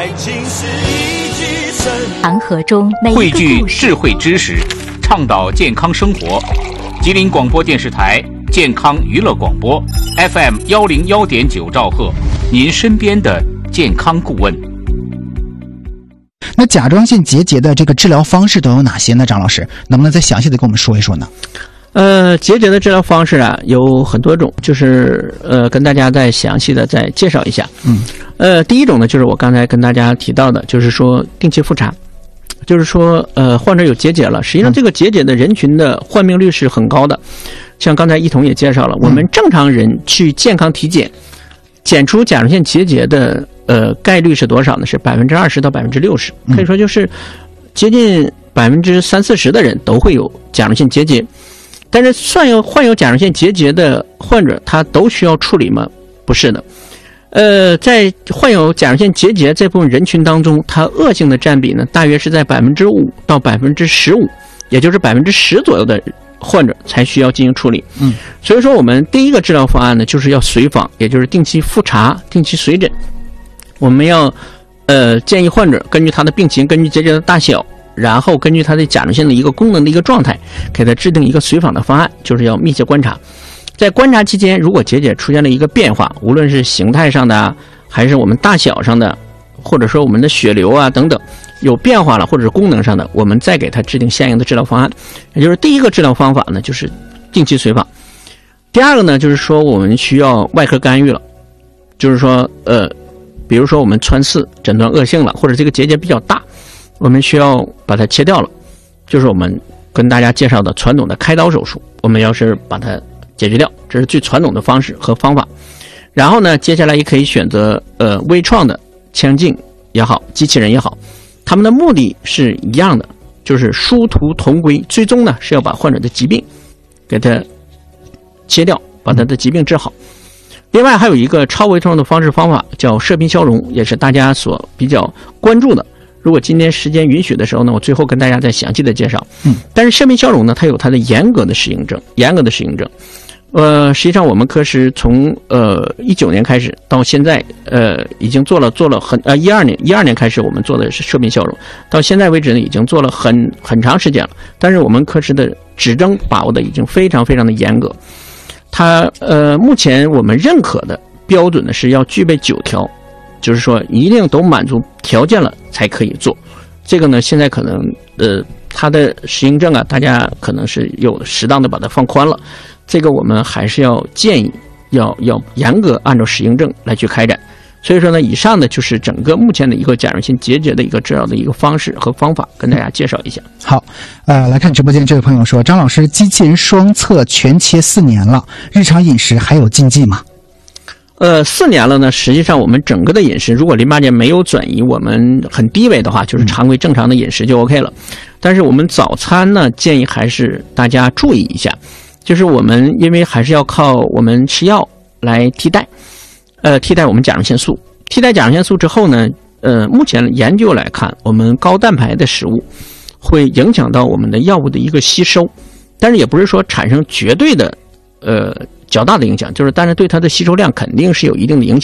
长河中汇聚智慧知识，倡导健康生活。吉林广播电视台健康娱乐广播 FM 101.9兆赫，您身边的健康顾问。 那甲状腺结节的这个治疗方式都有哪些呢？张老师，能不能再详细的跟我们说一说呢？ 结节的治疗方式啊有很多种，就是跟大家再详细的再介绍一下。第一种呢，就是我刚才跟大家提到的，就是说定期复查，就是说患者有结节了，实际上这个结节的人群的患病率是很高的。像刚才一彤也介绍了，我们正常人去健康体检，检出甲状腺结节的概率是多少呢？是20%到60%，可以说就是接近30-40%的人都会有甲状腺结节。但是患有甲状腺结节的患者，他都需要处理吗？不是的。在患有甲状腺结节这部分人群当中，它恶性的占比呢，大约是在5%到15%，也就是10%左右的患者才需要进行处理。所以说我们第一个治疗方案呢，就是要随访，也就是定期复查、定期随诊。我们要建议患者根据他的病情，根据结节的大小，然后根据他的甲状腺的一个功能的一个状态，给他制定一个随访的方案，就是要密切观察。在观察期间，如果结节出现了一个变化，无论是形态上的，还是我们大小上的，或者说我们的血流啊等等有变化了，或者是功能上的，我们再给他制定相应的治疗方案。也就是第一个治疗方法呢，就是定期随访。第二个呢，就是说我们需要外科干预了，就是说比如说我们穿刺诊断恶性了，或者这个结节比较大，我们需要把它切掉了，就是我们跟大家介绍的传统的开刀手术，我们要是把它解决掉，这是最传统的方式和方法。然后呢，接下来也可以选择微创的腔镜也好，机器人也好，他们的目的是一样的，就是殊途同归，最终呢是要把患者的疾病给它切掉，把他的疾病治好。另外还有一个超微创的方法叫射频消融，也是大家所比较关注的。如果今天时间允许的时候呢，我最后跟大家再详细的介绍。但是射频消融呢，它有它的严格的适应症。实际上我们科室从19年开始到现在，已经做了很12年开始我们做的是射频消融，到现在为止呢，已经做了很长时间了。但是我们科室的指征把握的已经非常非常的严格。它目前我们认可的标准呢是要具备9条，就是说一定都满足条件了才可以做。这个呢，现在可能它的适应症啊，大家可能是有适当的把它放宽了。这个我们还是要建议要严格按照适应症来去开展。所以说呢，以上呢就是整个目前的一个甲状腺结节的一个治疗的一个方式和方法，跟大家介绍一下。 好，来看直播间这位朋友说，张老师，机器人双侧全切4年了，日常饮食还有禁忌吗 ？4年了呢，实际上我们整个的饮食，如果淋巴结没有转移，我们很低微的话，就是常规正常的饮食就 OK 了。但是我们早餐呢，建议还是大家注意一下，就是我们因为还是要靠我们吃药来替代我们甲状腺素。替代甲状腺素之后呢，目前研究来看，我们高蛋白的食物会影响到我们的药物的一个吸收，但是也不是说产生绝对的较大的影响，就是但是对它的吸收量肯定是有一定的影响。